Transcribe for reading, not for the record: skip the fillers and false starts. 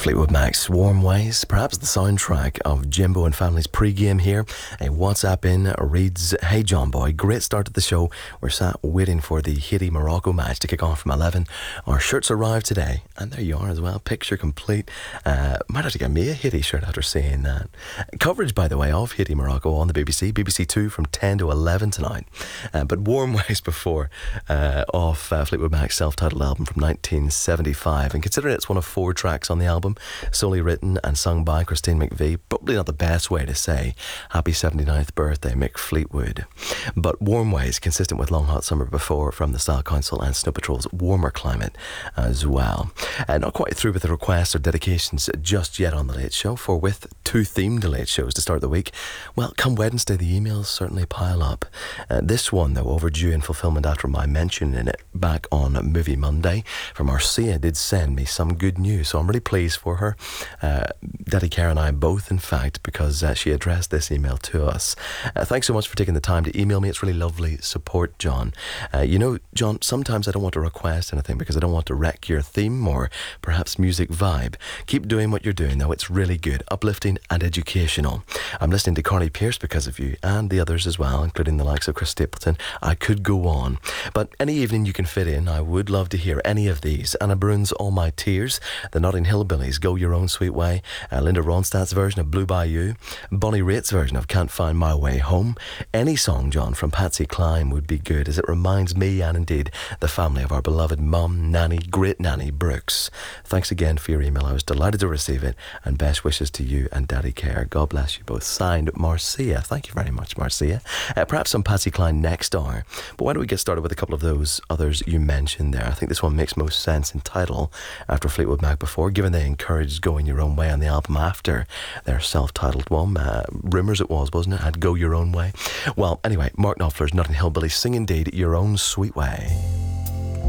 Fleetwood Mac's Warm Ways, perhaps the soundtrack of Jimbo and Family's pre-game here. A WhatsApp in reads, "Hey John Boy, great start to the show. We're sat waiting for the Haiti-Morocco match to kick off from 11. Our shirts arrived today." And there you are as well, picture complete. Might have to get me a Haiti shirt after saying that. Coverage, by the way, of Haiti-Morocco on the BBC, BBC 2 from 10 to 11 tonight. But Warm Ways before, off Fleetwood Mac's self-titled album from 1975. And considering it's one of 4 tracks on the album, solely written and sung by Christine McVie, probably not the best way to say happy 79th birthday, Mick Fleetwood. But Warm Ways, consistent with Long Hot Summer before from the Style Council and Snow Patrol's Warmer Climate as well. Not quite through with the requests or dedications just yet on The Late Show, for with 2 themed Late Shows to start the week, well, come Wednesday the emails certainly pile up. This one, though, overdue in fulfilment after my mention in it back on Movie Monday, from Marcia, did send me some good news, so I'm really pleased for her. Daddy Care and I both, in fact, because she addressed this email to us. Thanks so much for taking the time to email me. It's really lovely support, John. You know, John, sometimes I don't want to request anything because I don't want to wreck your theme or perhaps music vibe. Keep doing what you're doing, though. It's really good, uplifting and educational. I'm listening to Carly Pearce because of you, and the others as well, including the likes of Chris Stapleton. I could go on, but any evening you can fit in, I would love to hear any of these. Anna Bruin's All My Tears, the Notting Hill Billies' Go Your Own Sweet Way, Linda Ronstadt's version of Blue Bayou, Bonnie Raitt's version of Can't Find My Way Home. Any song, John, from Patsy Cline would be good, as it reminds me, and indeed the family, of our beloved mum, nanny, great nanny Brooks. Thanks again for your email. I was delighted to receive it, and best wishes to you and Daddy Care. God bless you both. Signed, Marcia. Thank you very much, Marcia. Perhaps some Patsy Cline next hour, but why don't we get started with a couple of those others you mentioned there. I think this one makes most sense in title after Fleetwood Mac before, given they encouraged Going Your Own Way on the album after their self-titled one. Rumours it was, wasn't it? Had Go Your Own Way. Well, anyway, Mark Knopfler's Notting Hill Billies sing indeed Your Own Sweet Way.